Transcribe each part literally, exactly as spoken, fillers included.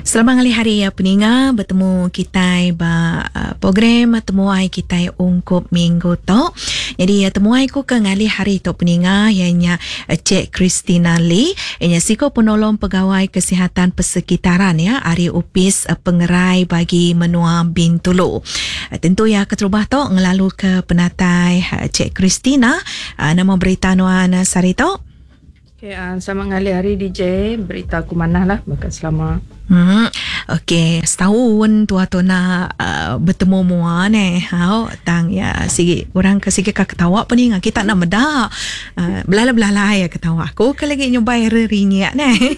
Selamat hari hari ya peninga bertemu kita ba uh, program temuai kita ungkup minggu tu. Jadi ya temuai ku ke ngali hari tu peninga ianya uh, Cik Christina Lee, ianya siko penolong pegawai kesihatan persekitaran ya Ari Upis uh, pengerai bagi menua Bintulu. Uh, tentu ya keterubah tu ngelalu ke penatai uh, Cik Christina uh, nama berita nuan uh, Sarito. Okay, uh, selamat ngali hari D J, berita aku mana lah, bakal selama. Hmm, okey, setahun tua tu nak uh, bertemu mua ni. Hau, tang ya sige orang ke sige ka ketawa pening kita nak medak. Uh, belala-belala ya ketawa. Aku ke lagi nyobai rerinya ni.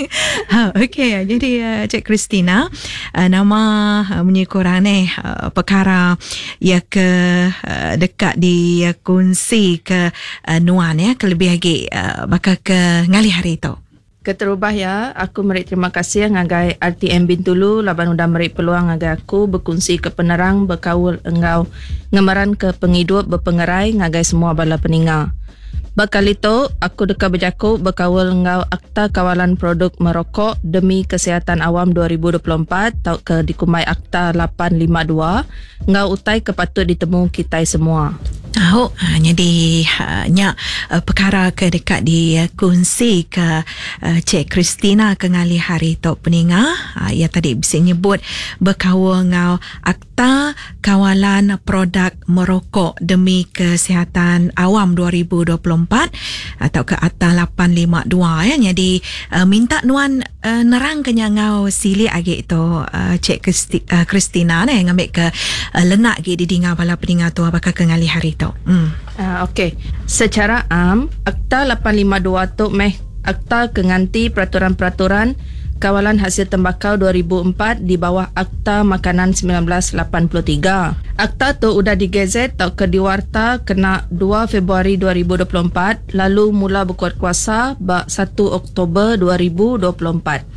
Ha, okey, jadi uh, Cik Christina uh, nama uh, menyikurang ni uh, perkara ya ke uh, dekat di uh, kunci ke uh, nuan ya kelebih lagi uh, bakal ke ngali hari tu. Keterubah ya, aku meri terima kasih ngagai R T M Bintulu laban udah meri peluang ngagai aku berkongsi ke penerang berkawul engau ngemaran ke penghidup berpengerai ngagai semua bala peninga. Bakal itu, aku dekat berjaku berkawal engau Akta Kawalan Produk Merokok demi Kesihatan Awam dua ribu dua puluh empat tau ke dikumai Akta lapan lima dua engau utai kepatut ditemu kita semua. Tahu, uh, jadi hanya uh, perkara ke dekat di uh, kunci ke uh, Cik Christina ke ngali hari tu peninga. Uh, ia tadi bisa nyebut berkawal ngau Akta Kawalan Produk Merokok demi Kesihatan Awam dua ribu dua puluh empat atau ke Akta lapan lima dua ya. Jadi uh, minta nuan uh, nerang kenya ngau sili agi tu uh, Cik Christi, uh, Christina ni ngambil ke uh, lenak gi di dinga bala peninga tu bakal ke ngali hari tu. Hmm. Uh, Okey, secara am Akta lapan lima dua tu meh Akta Kenganti Peraturan-Peraturan Kawalan Hasil Tembakau dua ribu empat di bawah Akta Makanan sembilan belas lapan puluh tiga. Akta tu udah digazet tau ke diwarta kena dua Februari dua ribu dua puluh empat lalu mula berkuat kuasa bak satu Oktober dua ribu dua puluh empat.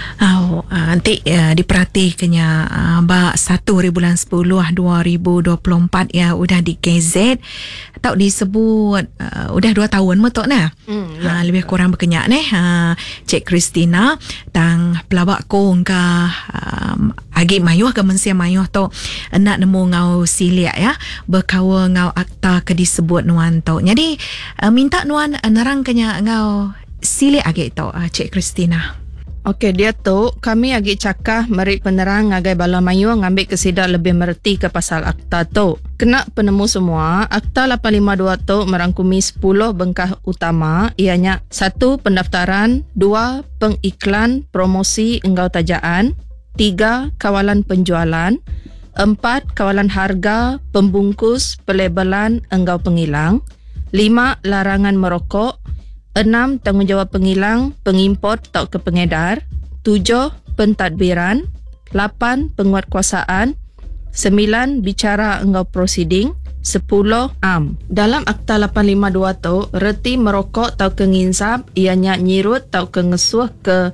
Oh, uh, nanti uh, diperhatikannya uh, bak satu bulan sepuluh dua ribu dua puluh empat ya udah di gazet atau disebut uh, udah dua tahun betul nah. Hmm, ya. uh, lebih kurang berkenyak nih uh, Cik Christina tang pelabak kong ke um, agi mayuh ke mensia mayuh tu nak nemu ngau siliak ya berkawa ngau akta ke disebut nuan tu. Jadi uh, minta nuan uh, nerang kenya ngau siliak agi tu uh, Cik Christina. Okey, dia tu kami agi cakah meri penerang ngagai bala mayu ngambil kesidak lebih merti ke pasal akta tu. Kena penemu semua, Akta lapan lima dua tu merangkumi sepuluh bengkah utama ianya satu pendaftaran, dua pengiklan promosi enggau tajaan, tiga kawalan penjualan, empat kawalan harga, pembungkus, pelabelan enggau pengilang, lima larangan merokok, enam tanggungjawab pengilang, pengimport atau ke pengedar, tujuh pentadbiran, lapan penguatkuasaan, sembilan bicara enggau proceeding, sepuluh am. Dalam Akta lapan lima dua tu, reti merokok atau ke nginsap ianya nyirut atau ke ngesuh ke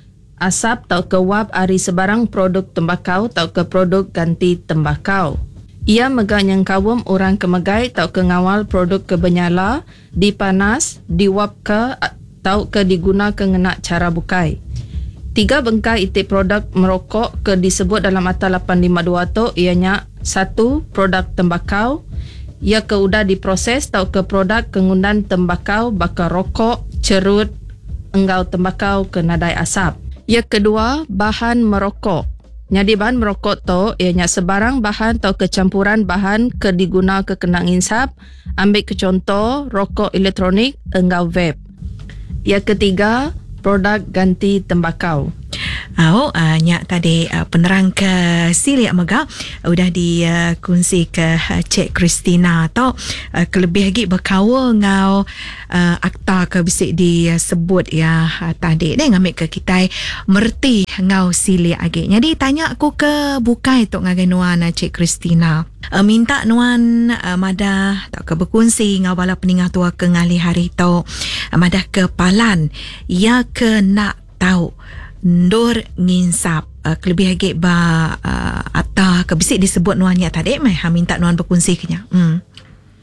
asap atau ke wab ari sebarang produk tembakau atau ke produk ganti tembakau. Ia megang yang kawum orang kemegai atau ke ngawal produk kebenyala, dipanas, diwap ke atau ke diguna ke ngenak cara bukai. Tiga bengkai itik produk merokok ke disebut dalam Akta lapan lima dua tu ianya satu produk tembakau, ia ke udah diproses atau ke produk kengundan tembakau bakar rokok, cerut, enggau tembakau ke nadai asap. Ia kedua bahan merokok. Jadi bahan merokok tu ianya sebarang bahan atau kecampuran bahan ke diguna ke kena insap, ambil ke contoh rokok elektronik enggau vape. Yang ketiga produk ganti tembakau. Oh, uh, nyak tadi uh, penerang ke siliak mega uh, udah dikongsi uh, ke uh, Cik Christina atau uh, kelebih lagi berkawa ngau uh, akta ke bisik disebut ya uh, tadi ni ngambil ke kita merti ngau siliak lagi. Jadi tanya aku ke bukai tu ngagai nuan uh, Cik Christina. Uh, minta nuan uh, madah tak ke berkongsi ngau bala peningah tua ke ngali hari tu uh, madah ke palan ya ke nak tahu Ndur nginsap uh, kelebih lagi ba uh, atau ke bisik disebut nuannya tadi mai ha minta nuan berkongsi kenya. Hmm.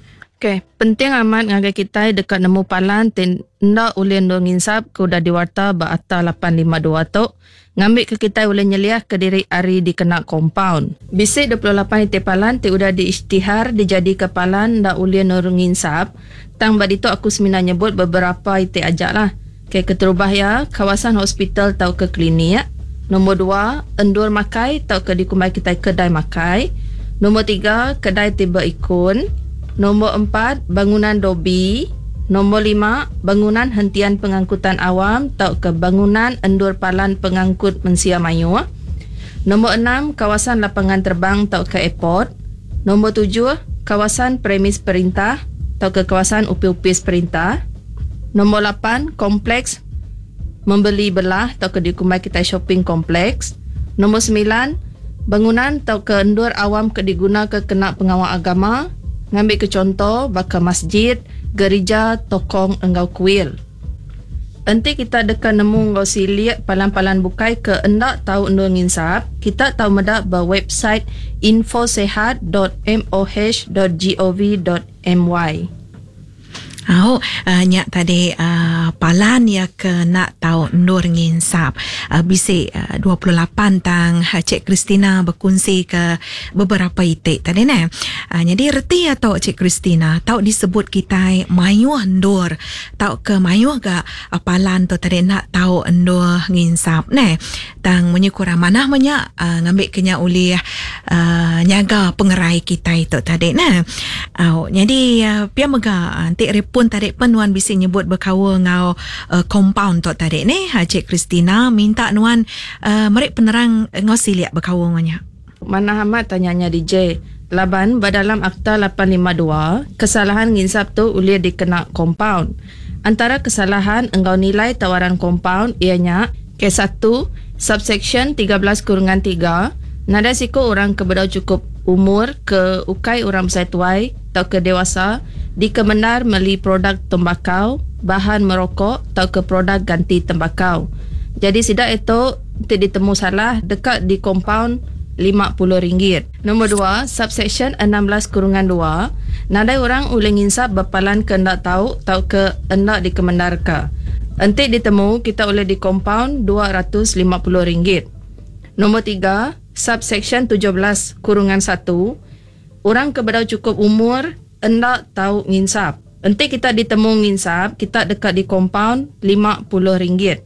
Okey, penting amat ngagai kita dekat nemu palan tindak ulin do nginsap ke udah diwarta ba akta lapan lima dua tu. Ngambil ke kita ulin nyeliah ke diri ari dikena compound. Bisik dua puluh lapan ite palan ti udah diisytihar dijadi ke palan ndak ulin do nginsap. Tang badi tu aku semina nyebut beberapa ite ajak lah. Ke keterubah ya, kawasan hospital tau ke klinik. Nombor dua, endur makai tau ke dikumai kita kedai makai. Nombor tiga, kedai tiba ikun. Nombor empat, bangunan dobi. Nombor lima, bangunan hentian pengangkutan awam atau ke bangunan endur palan pengangkut Mensia Mayu. Nombor enam, kawasan lapangan terbang atau ke airport. Nombor tujuh, kawasan premis perintah atau ke kawasan upis-upis perintah. Nombor lapan, kompleks membeli belah atau ke dikumai kita shopping kompleks. Nombor sembilan, bangunan atau ke endur awam ke diguna ke kena pengawal agama. Ngambil ke contoh baka masjid, gereja, tokong engau kuil. Nanti kita dekat nemu engau silik palan-palan bukai ke endak tahu endur nginsap, kita tahu medak ba website infosehat dot m o h dot gov dot m y. Oh, uh, nyak tadi uh, palan ya ke nak tahu endur nginsap. Uh, bisik uh, dua puluh lapan tang uh, Cik Christina berkongsi ke beberapa itik tadi ne. Uh, jadi reti atau Cik Christina tahu disebut kita mayuh endur. Tahu ke mayuh ga uh, palan tu tadi nak tahu endur nginsap ne. Tang menyukur manah banyak uh, ngambil kenya uli uh, nyaga pengerai kita itu tadi ne. Uh, jadi uh, pia mega antik pun tadi penuan bisa nyebut berkawa ngau uh, compound tu tadi ni Cik Christina minta nuan uh, merik penerang ngau siliak berkawa nganya. Mana amat tanyanya D J. Laban badalam akta lapan lima dua, kesalahan nginsap tu ulia dikena compound. Antara kesalahan engkau nilai tawaran compound ianya ke satu subsection tiga belas kurungan tiga, nada siku orang kebedau cukup umur ke ukai orang besar tuai atau ke dewasa dikemenar meli produk tembakau, bahan merokok atau ke produk ganti tembakau. Jadi sidak itu tidak ditemu salah dekat di compound lima puluh ringgit. Nombor dua, subsection enam belas kurungan dua, nadai orang uleng insap berpalan ke hendak tahu atau ke hendak dikemenar ke. Entik ditemu kita oleh di compound dua ratus lima puluh ringgit. Nombor tiga, subsection tujuh belas kurungan satu, orang kebedau cukup umur hendak tahu nginsap. Entik kita ditemu nginsap, kita dekat di compound lima puluh ringgit.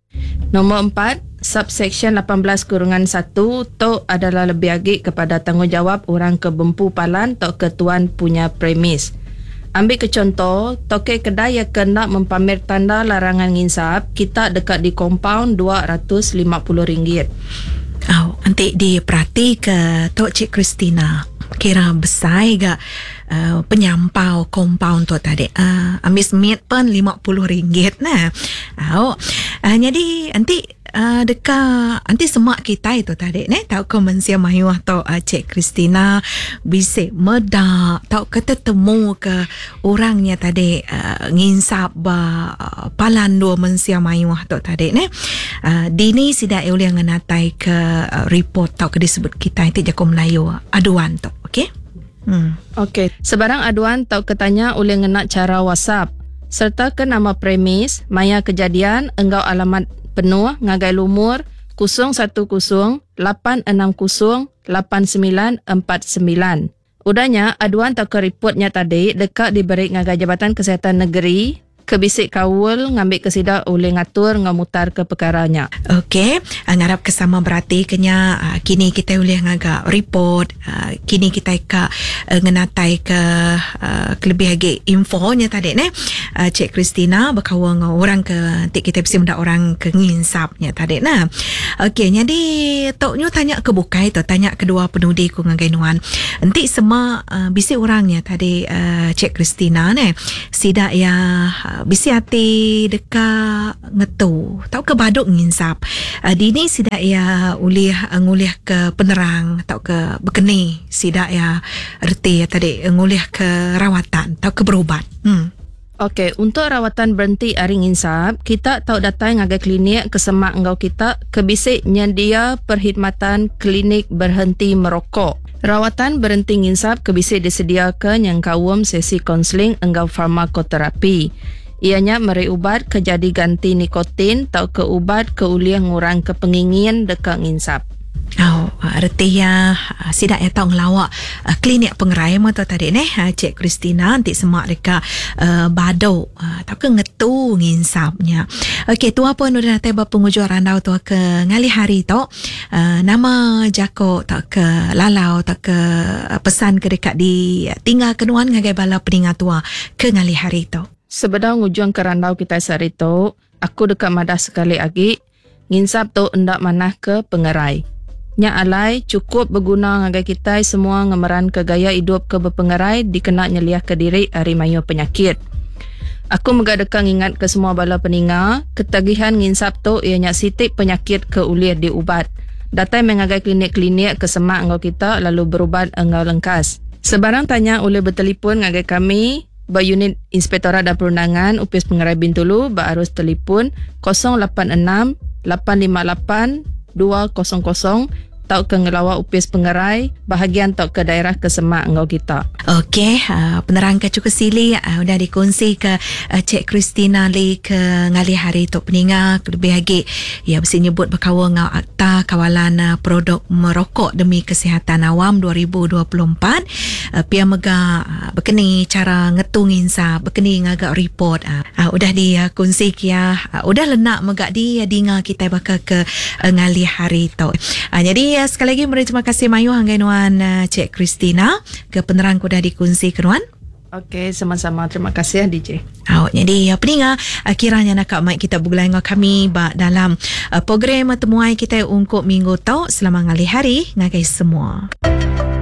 Nombor empat, subsection lapan belas kurungan satu tu adalah lebih agik kepada tanggungjawab orang ke bempu palan atau ketuan punya premis. Ambil ke contoh, toke kedai yang kena mempamer tanda larangan nginsap, kita dekat di compound dua ratus lima puluh ringgit. Oh, nanti diperhati ke Tok Cik Christina. Kira besar ke uh, penyampau compound tu tadi. Uh, ambil semit pun lima puluh ringgit nah. Oh, uh, jadi nanti uh, dekat nanti semak kita itu tadi ne tahu ke Mensia Mayu atau uh, Cik Christina bisa medak tahu ke ketemu ke orangnya tadi uh, nginsap ba uh, palan dua Mensia Mayu atau tadi ne. Uh, dini sida eu yang nganatai ke uh, report tahu ke disebut kita itu Jago Melayu aduan tu. Okey. Hmm. Okey, sebarang aduan tahu ketanya oleh ngena cara WhatsApp serta ke nama premis, maya kejadian, enggau alamat penuh ngagai lumur kosong satu kosong lapan enam kosong lapan sembilan empat sembilan. Udahnya aduan tahu ke reportnya tadi dekat diberi ngagai Jabatan Kesihatan Negeri kebisik kawul ngambil kesidak oleh ngatur ngamutar ke perkaranya. Okey, ngarap kesama berarti kenya uh, kini kita boleh ngagak report, uh, kini kita ka uh, ngenatai ke uh, kelebih lagi infonya tadi ne. Uh, Cik Christina berkawan dengan orang ke nanti kita bisa mendak orang ke nginsapnya tadi nah. Okey, jadi toknya tanya ke bukai tu, tanya kedua penudi ku ngagai nuan. Nanti semua uh, bisik orangnya tadi uh, Cik Christina ne. Sidak ya uh, bisi hati dekat ngetu tau ke baduk nginsap uh, dini sidak ya ulih uh, ngulih ke penerang tau ke bekeni sidak ya reti ya tadi ngulih ke rawatan tau ke berobat. hmm. Okey, untuk rawatan berhenti ari nginsap, kita tahu datang ngagai klinik kesemak engkau kita kebisik nyedia perkhidmatan klinik berhenti merokok. Rawatan berhenti nginsap kebisi disediakan yang kawum sesi konseling engkau farmakoterapi. Ianya meri ubat ke jadi ganti nikotin atau ke ubat ke uliah ngurang kepengingin dekat nginsap. Oh, erti ya sidak ya tong lawak uh, klinik pengerai mo tu tadi neh uh, Cik Christina nanti semak reka uh, badau uh, tau ke ngetu nginsapnya. Okey, tu apa nu dah tiba penghujung randau tu ke ngali hari tu uh, nama jako tak ke lalau tak ke uh, pesan ke dekat di uh, tinggal kenuan ngagai bala peningat tua ke ngali hari tu. Sebedang ujung ke randau kita sehari tu, aku dekat madah sekali lagi nginsap tu endak manah ke pengerai. Nya alai cukup berguna ngagai kita semua ngemeran ke gaya hidup ke berpengerai dikena nyeliah ke diri hari mayu penyakit. Aku megadekang ingat ke semua bala peninga, ketagihan nginsap tu ianya sitik penyakit ke uliah diubat. Datai mengagai klinik-klinik ke semak engkau kita lalu berubat engkau lengkas. Sebarang tanya boleh bertelefon ngagai kami Unit Inspektorat dan Perundangan U P I S Pengerai Bintulu berarus telefon kosong lapan enam lapan lima lapan dua kosong kosong tau ke ngelawak U P I S Pengerai bahagian tau ke daerah kesemak engkau kita. Okey, uh, penerang ke cukup sili uh, udah dikongsi ke uh, Cik Christina li ke ngali hari tok peninga lebih lagi ya mesti nyebut berkawa ngau akta kawalan uh, produk merokok demi kesihatan awam dua ribu dua puluh empat uh, pia mega uh, berkeni cara ngetung insap berkeni ngagak report uh, uh, udah dikongsi kia uh, udah lenak mega di uh, dinga kita bakal ke uh, ngali hari tok. Uh, jadi uh, sekali lagi meri terima kasih mayu hanggai nuan uh, Cik Christina ke penerang ku dah dikongsi ke nuan. Okey, sama-sama. Terima kasih D J. Oh, jadi apa ni ngah kiranya nak kat mic kita bulan dengan kami ba dalam uh, program temuan kita untuk minggu tau selama ngali hari ngagai semua.